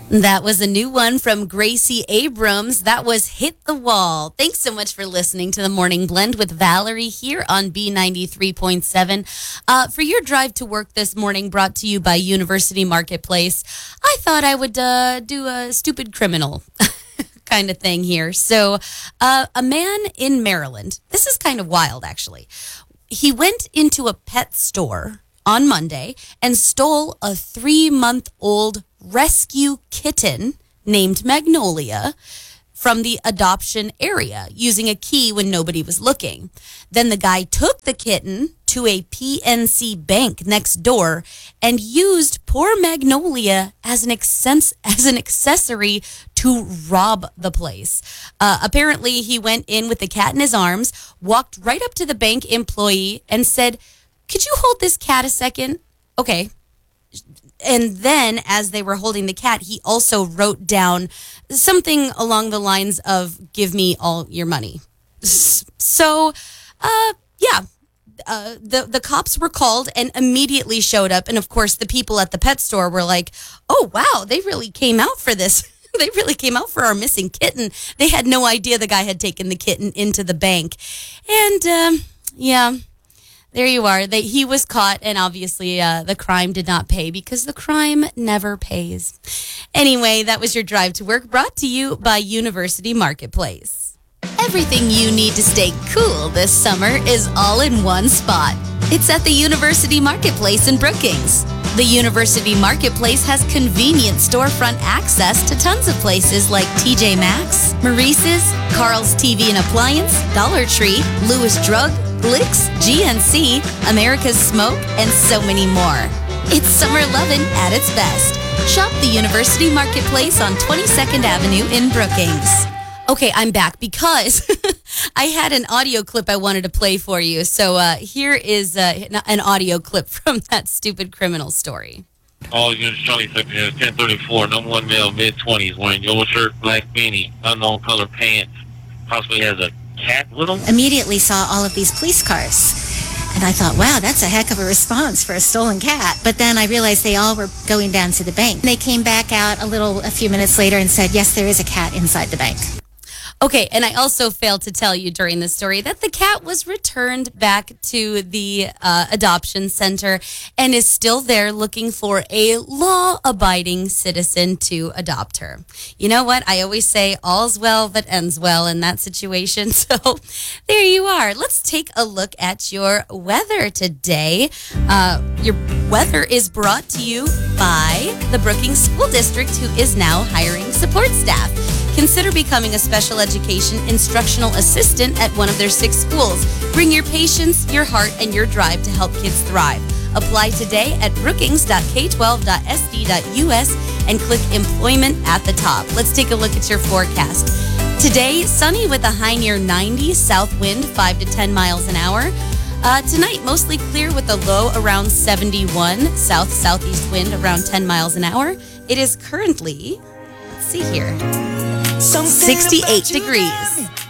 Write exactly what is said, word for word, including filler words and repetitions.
That was a new one from Gracie Abrams. That was Hit the Wall. Thanks so much for listening to the Morning Blend with Valerie here on B ninety-three point seven. Uh, for your drive to work this morning, brought to you by University Marketplace, I thought I would uh, do a stupid criminal kind of thing here. So uh, a man in Maryland, this is kind of wild actually. He went into a pet store on Monday and stole a three-month-old rescue kitten named Magnolia from the adoption area using a key when nobody was looking. Then the guy took the kitten to a P N C bank next door and used poor Magnolia as an access- as an accessory to rob the place. Uh, apparently, he went in with the cat in his arms, walked right up to the bank employee and said, "Could you hold this cat a second?" Okay. And then as they were holding the cat, he also wrote down something along the lines of, "Give me all your money." So, uh, yeah, uh, the, the cops were called and immediately showed up. And of course, the people at the pet store were like, "Oh, wow, they really came out for this. They really came out for our missing kitten." They had no idea the guy had taken the kitten into the bank. And, um, yeah. There you are. They, he was caught, and obviously uh, the crime did not pay because the crime never pays. Anyway, that was your drive to work, brought to you by University Marketplace. Everything you need to stay cool this summer is all in one spot. It's at the University Marketplace in Brookings. The University Marketplace has convenient storefront access to tons of places like T J Maxx, Maurice's, Carl's T V and Appliance, Dollar Tree, Lewis Drug, Blix, G N C, America's Smoke, and so many more. It's summer lovin' at its best. Shop the University Marketplace on twenty-second Avenue in Brookings. Okay, I'm back because I had an audio clip I wanted to play for you. So uh, here is uh, an audio clip from that stupid criminal story. All units, Charlie section is ten thirty-four, number one male, mid-twenties, wearing yellow shirt, black beanie, unknown color pants, possibly has a cat with him. Immediately saw all of these police cars. And I thought, wow, that's a heck of a response for a stolen cat. But then I realized they all were going down to the bank. They came back out a little, a few minutes later and said, yes, there is a cat inside the bank. Okay, and I also failed to tell you during the story that the cat was returned back to the uh, adoption center and is still there looking for a law-abiding citizen to adopt her. You know what? I always say all's well that ends well in that situation. So there you are. Let's take a look at your weather today. Uh, your weather is brought to you by the Brookings School District, who is now hiring support staff. Consider becoming a special education instructional assistant at one of their six schools. Bring your patience, your heart, and your drive to help kids thrive. Apply today at brookings dot k twelve dot s d dot u s and click employment at the top. Let's take a look at your forecast. Today, sunny with a high near ninety, south wind five to ten miles an hour. Uh, tonight, mostly clear with a low around seventy-one, south-southeast wind around ten miles an hour. It is currently, let's see here, sixty-eight degrees.